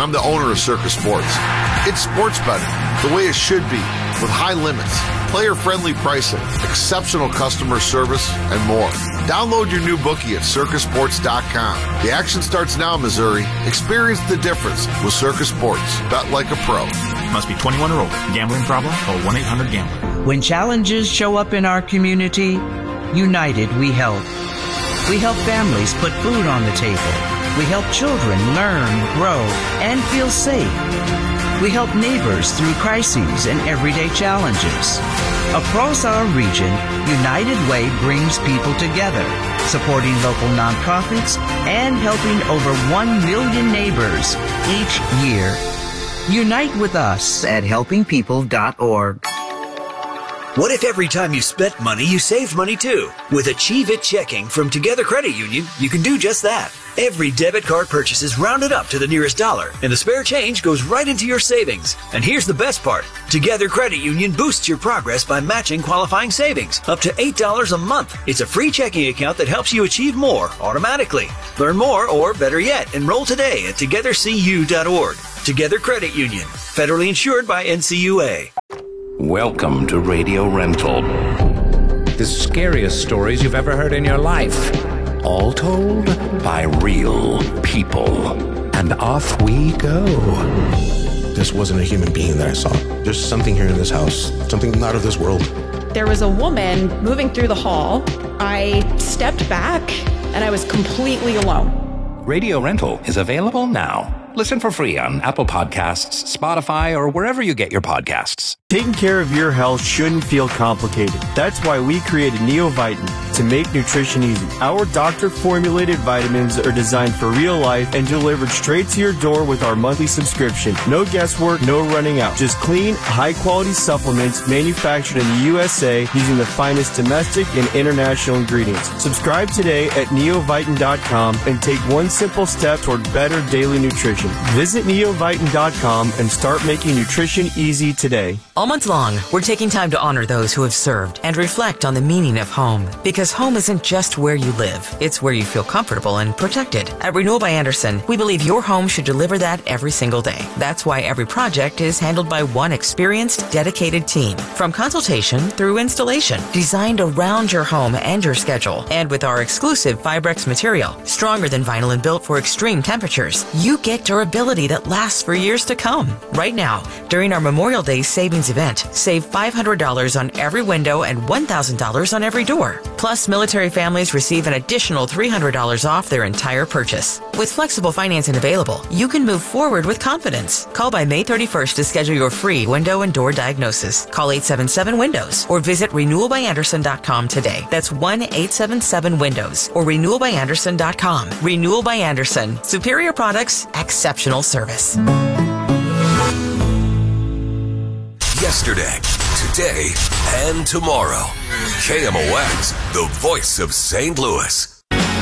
I'm the owner of Circus Sports. It's sports betting, the way it should be, with high limits, player-friendly pricing, exceptional customer service, and more. Download your new bookie at circusports.com. The action starts now, Missouri. Experience the difference with Circus Sports. Bet like a pro. Must be 21 or older. Gambling problem? Call 1-800-GAMBLER. When challenges show up in our community, united we help. We help families put food on the table. We help children learn, grow, and feel safe. We help neighbors through crises and everyday challenges. Across our region, United Way brings people together, supporting local nonprofits and helping over 1 million neighbors each year. Unite with us at helpingpeople.org. What if every time you spent money, you saved money too? With Achieve It Checking from Together Credit Union, you can do just that. Every debit card purchase is rounded up to the nearest dollar, and the spare change goes right into your savings. And here's the best part. Together Credit Union boosts your progress by matching qualifying savings up to $8 a month. It's a free checking account that helps you achieve more automatically. Learn more, or better yet, enroll today at togethercu.org. Together Credit Union, federally insured by NCUA. Welcome to Radio Rental. The scariest stories you've ever heard in your life. All told by real people. And off we go. This wasn't a human being that I saw. There's something here in this house. Something not of this world. There was a woman moving through the hall. I stepped back and I was completely alone. Radio Rental is available now. Listen for free on Apple Podcasts, Spotify, or wherever you get your podcasts. Taking care of your health shouldn't feel complicated. That's why we created NeoVitan to make nutrition easy. Our doctor-formulated vitamins are designed for real life and delivered straight to your door with our monthly subscription. No guesswork, no running out. Just clean, high-quality supplements manufactured in the USA using the finest domestic and international ingredients. Subscribe today at neovitan.com and take one simple step toward better daily nutrition. Visit neovitan.com and start making nutrition easy today. All month long, we're taking time to honor those who have served and reflect on the meaning of home. Because home isn't just where you live, it's where you feel comfortable and protected. At Renewal by Andersen, we believe your home should deliver that every single day. That's why every project is handled by one experienced, dedicated team. From consultation through installation, designed around your home and your schedule. And with our exclusive Fibrex material, stronger than vinyl and built for extreme temperatures, you get durability that lasts for years to come. Right now, during our Memorial Day savings event, save $500 on every window and $1,000 on every door. Plus, military families receive an additional $300 off their entire purchase. With flexible financing available, you can move forward with confidence. Call by May 31st to schedule your free window and door diagnosis. Call 877-WINDOWS or visit renewalbyandersen.com today. That's 1-877-WINDOWS or renewalbyandersen.com. Renewal by Andersen. Superior products, exceptional service. Yesterday, today, and tomorrow. KMOX, the voice of St. Louis.